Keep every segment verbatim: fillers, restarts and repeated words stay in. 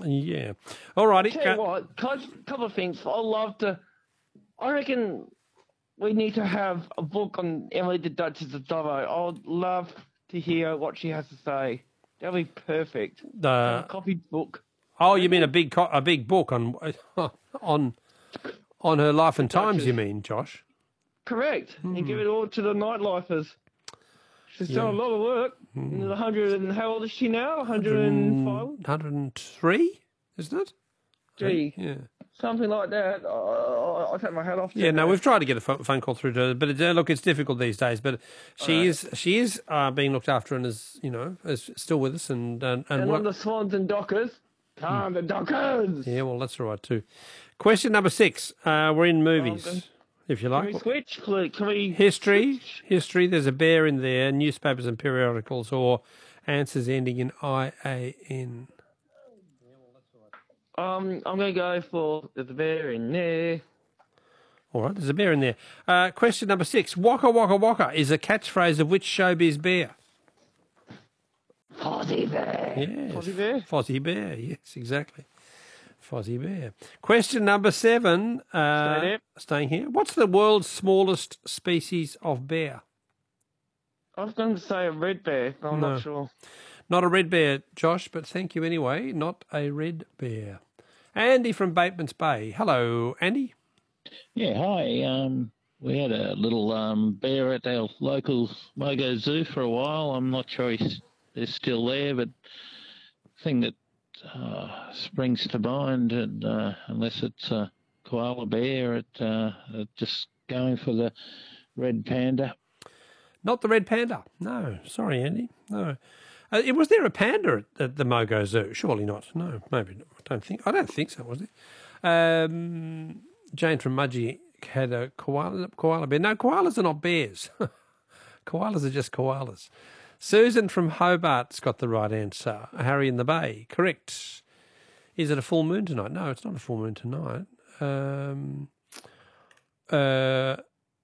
Yeah. All righty. Tell you what, a couple of things. I love to. I reckon we need to have a book on Emily the Duchess of Dubbo. I'd love to hear what she has to say. That'd be perfect. Uh, a copied book. Oh, you mean a big co- a big book on on on her life and times? You mean, Josh? Correct. Hmm. And give it all to the nightlifers. She's yeah. done a lot of work. Hmm. one hundred and how old is she now? one hundred five? one hundred three, isn't it? Three. Yeah. Something like that. Oh, I'll take my hat off. To yeah, no, her. we've tried to get a phone call through to her, but it, uh, look, it's difficult these days. But she right. is she is uh, being looked after and is, you know, is still with us. And and, and, and what... on the Swans and Dockers. Come, the Dockers! Yeah, well, that's all right too. Question number six. Uh, we're in movies, oh, if you like. Can we switch? Can we History. Switch? History. There's a bear in there. Newspapers and periodicals, or answers ending in I A N. Um, I'm going to go for there's a bear in there. All right, there's a bear in there. Uh, question number six. Waka waka waka is a catchphrase of which showbiz bear? Fozzie Bear. Yes. Fozzie Bear? Fozzie Bear, yes, exactly. Fozzie Bear. Question number seven. Uh, Stay there. Staying here. What's the world's smallest species of bear? I was going to say a red bear, but I'm no. not sure. Not a red bear, Josh, but thank you anyway. Not a red bear. Andy from Bateman's Bay. Hello, Andy. Yeah, hi. Um, we had a little um, bear at our local Mogo Zoo for a while. I'm not sure he's they're still there, but the thing that uh, springs to mind, and uh, unless it's a koala bear, it uh, just going for the red panda. Not the red panda. No, sorry, Andy. No. Uh, was there a panda at, at the Mogo Zoo? Surely not. No, maybe not. I don't think. I don't think so. Was there? Um, Jane from Mudgee had a koala koala bear. No, koalas are not bears. Koalas are just koalas. Susan from Hobart's got the right answer. Harry in the Bay. Correct. Is it a full moon tonight? No, it's not a full moon tonight. Um, uh,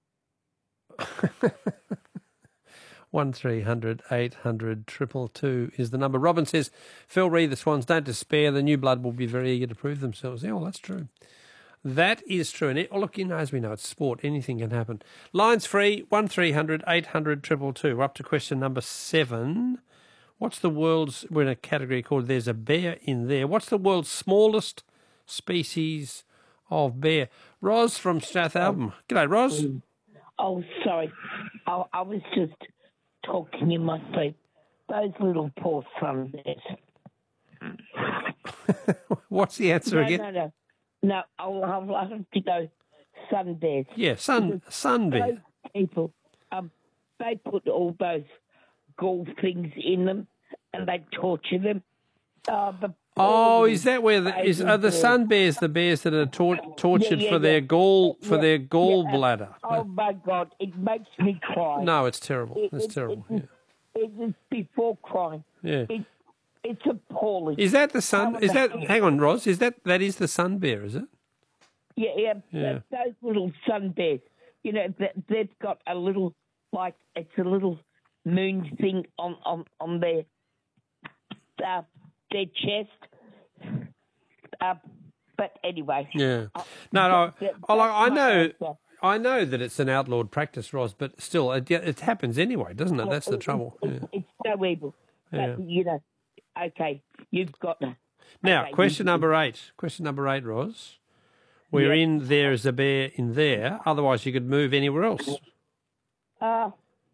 one three hundred eight hundred triple two is the number. Robin says, Phil Reed, the Swans don't despair. The new blood will be very eager to prove themselves. Yeah, well, that's true. That is true. And it, oh, look, you know, as we know, it's sport. Anything can happen. Lines free, one three hundred eight hundred triple two. We're up to question number seven. What's the world's, we're in a category called There's a Bear in There. What's the world's smallest species of bear? Ros from Strathalbyn. G'day, Ros. Oh, sorry. I, I was just talking in my sleep. Those little poor sun bears. What's the answer no, again? No, no, no. I'll, I'll have to go sun bears. Yeah, sun, sun bear. Those people, um, they put all those gall things in them and they torture them. Uh, the Oh, is that where the is are the sun bears the bears that are tor- tortured yeah, yeah, for their yeah. gall for yeah, their yeah. gallbladder? Oh my God, it makes me cry. No, it's terrible. It, it's it, terrible. It, yeah. it, it's before crying. Yeah. It, it's appalling. Is that the sun? Is that hang on, Ros? Is that that is the sun bear? Is it? Yeah, yeah. Yeah. Those little sun bears. You know, they've got a little like it's a little moon thing on on on their uh, their chest. Uh, but anyway. Yeah. Uh, No, no. that, I, like, I my know. answer. I know that it's an outlawed practice, Ros, but still, it, it happens anyway, doesn't it? That's the It- trouble. It, Yeah. It's so evil. But, Yeah. you know, okay, you've got to. Now, okay, question you- number eight. Question number eight, Ros. We're Yeah. in There is a Bear in There. Otherwise, you could move anywhere else. Uh,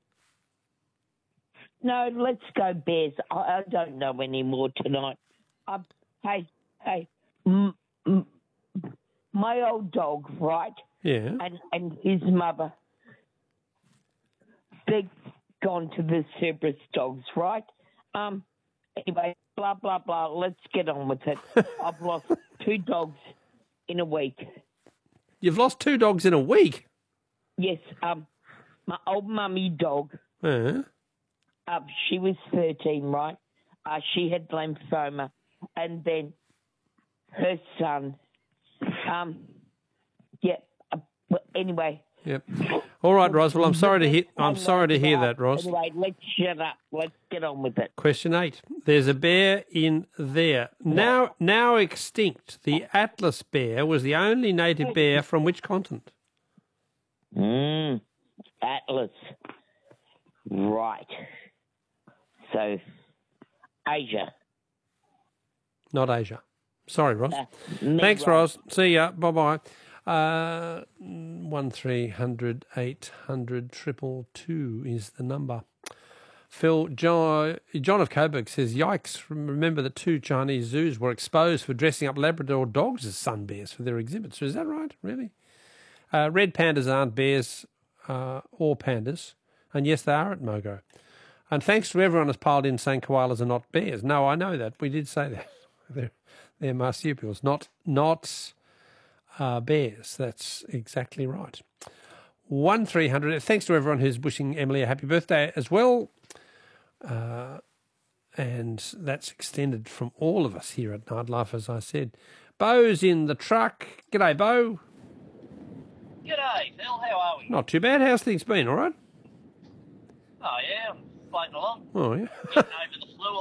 no, let's go Bears. I, I don't know anymore tonight. Um, hey, hey, m- m- my old dog, right? Yeah. And and his mother, they've gone to the Cerberus dogs, right? Um. Anyway, blah blah blah. Let's get on with it. I've lost two dogs in a week. You've lost two dogs in a week? Yes. Um. My old mummy dog. Uh, Um, she was thirteen, right? Uh, she had lymphoma, and then her son. Um, yeah. Uh, well, anyway. yep. All right, Ros. Well, I'm sorry to hear. I'm Hang sorry on to hear about- that, Ros. Anyway, let's shut up. Let's get on with it. Question eight. There's a bear in there. Now now extinct. The Atlas bear was the only native bear from which continent? Mm, Atlas. Right. So, Asia. Not Asia. Sorry, Ross. Uh, me Thanks, right. Ross. See ya. Bye-bye. Uh, one three hundred eight hundred triple two is the number. Phil, John, John of Coburg says, yikes, remember that two Chinese zoos were exposed for dressing up Labrador dogs as sun bears for their exhibits. Is that right? Really? Uh, red pandas aren't bears uh, or pandas. And yes, they are at Mogo. And thanks to everyone who's piled in saying koalas are not bears. No, I know that. We did say that. They're, they're marsupials, not, not uh, bears. That's exactly right. one three hundred. Thanks to everyone who's wishing Emily a happy birthday as well. Uh, and that's extended from all of us here at Nightlife, as I said. Bo's in the truck. G'day, Bo. G'day, Phil. How are we? Not too bad. How's things been, all right? Oh, yeah, I'm floating along. Oh, yeah. Getting over the flu